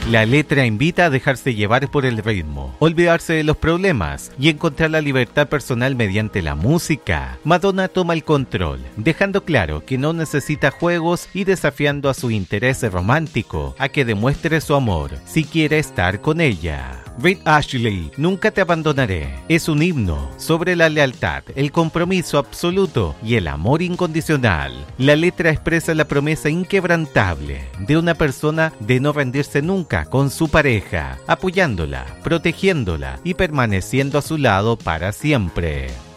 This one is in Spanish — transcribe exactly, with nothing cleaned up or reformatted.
La letra invita a dejarse llevar por el ritmo, olvidarse de los problemas y encontrar la libertad personal mediante la música. Madonna toma el control, dejando claro que no necesita juegos y desafiando a su interés romántico a que demuestre su amor si quiere estar con ella. Rick Astley, Nunca te abandonaré, es un himno sobre la lealtad, el compromiso absoluto y el amor incondicional. La letra expresa la promesa inquebrantable de una persona de no rendirse nunca con su pareja, apoyándola, protegiéndola y permaneciendo a su lado para siempre.